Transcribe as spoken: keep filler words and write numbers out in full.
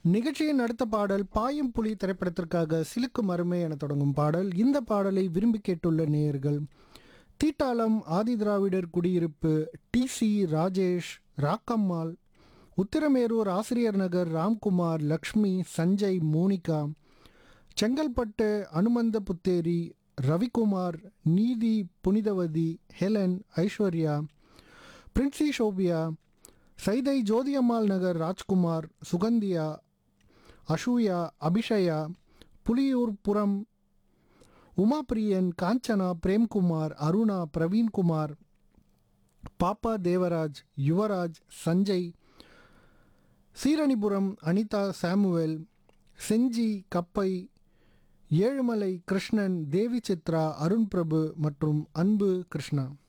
நிகழ்ச்சியின் அடுத்த பாடல் பாயும் புலி திரைப்படத்திற்காக சிலுக்கு மருமை என தொடங்கும் பாடல். இந்த பாடலை விரும்பி கேட்டுள்ள நேயர்கள் தீட்டாளம் ஆதிதிராவிடர் குடியிருப்பு டி சி ராஜேஷ், ராக்கம்மாள், உத்திரமேரூர் ஆசிரியர் நகர் ராம்குமார், லக்ஷ்மி, சஞ்சய், மோனிகா, செங்கல்பட்டு அனுமந்த புத்தேரி, ரவிக்குமார், நீதி, புனிதவதி, ஹெலன், ஐஸ்வர்யா, பிரின்சி ஷோபியா, சைதை ஜோதியம்மாள் நகர் ராஜ்குமார், சுகந்தியா, அஷூயா, அபிஷயா, புலியூர் புறம், உமாபிரியன், காஞ்சனா, பிரேம்குமார், அருணா, பிரவீன்குமார், பாப்பா தேவராஜ், யுவராஜ், சஞ்சய், சீரணிபுரம் அனிதா, சாமுவேல், செஞ்சி, கப்பை, ஏழுமலை, கிருஷ்ணன், தேவி சித்ரா, அருண் பிரபு மற்றும் அன்பு கிருஷ்ணா.